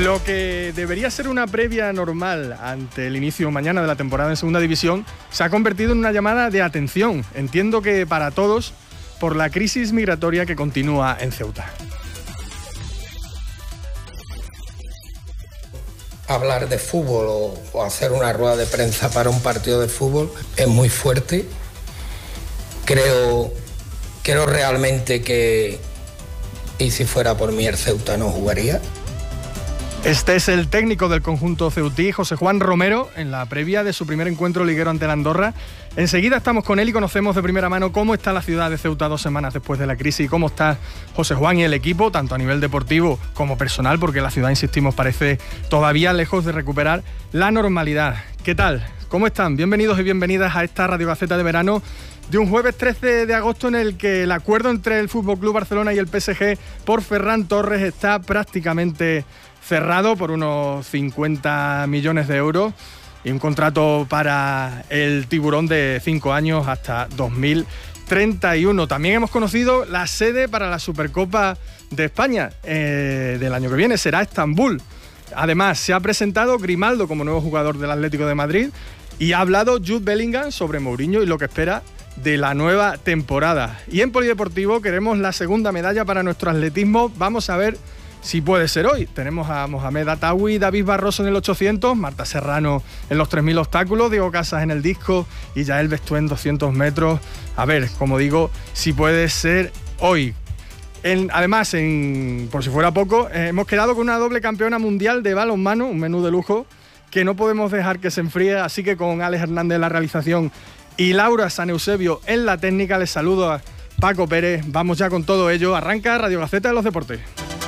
Lo que debería ser una previa normal ante el inicio mañana de la temporada en Segunda División se ha convertido en una llamada de atención, entiendo que para todos, por la crisis migratoria que continúa en Ceuta. Hablar de fútbol o hacer una rueda de prensa para un partido de fútbol es muy fuerte. Creo realmente que, y si fuera por mí, el Ceuta no jugaría. Este es el técnico del conjunto ceutí, José Juan Romero, en la previa de su primer encuentro liguero ante la Andorra. Enseguida estamos con él y conocemos de primera mano cómo está la ciudad de Ceuta 2 semanas después de la crisis y cómo está José Juan y el equipo, tanto a nivel deportivo como personal, porque la ciudad, insistimos, parece todavía lejos de recuperar la normalidad. ¿Qué tal? ¿Cómo están? Bienvenidos y bienvenidas a esta Radio Gaceta de verano de un jueves 13 de agosto en el que el acuerdo entre el FC Barcelona y el PSG por Ferran Torres está prácticamente cerrado por unos 50 millones de euros y un contrato para el tiburón de 5 años hasta 2031. También hemos conocido la sede para la Supercopa de España del año que viene, será Estambul. Además, se ha presentado Grimaldo como nuevo jugador del Atlético de Madrid y ha hablado Jude Bellingham sobre Mourinho y lo que espera de la nueva temporada. Y en polideportivo queremos la segunda medalla para nuestro atletismo. Vamos a ver si puede ser hoy. Tenemos a Mohamed Atawi, David Barroso en el 800, Marta Serrano en los 3000 obstáculos, Diego Casas en el disco y Yael Bestué en 200 metros. A ver, como digo, si puede ser hoy. Además, por si fuera poco, hemos quedado con una doble campeona mundial de balonmano, un menú de lujo que no podemos dejar que se enfríe, así que con Alex Hernández en la realización y Laura San Eusebio en la técnica, les saludo a Paco Pérez. Vamos ya con todo ello. Arranca Radio Gaceta de los Deportes.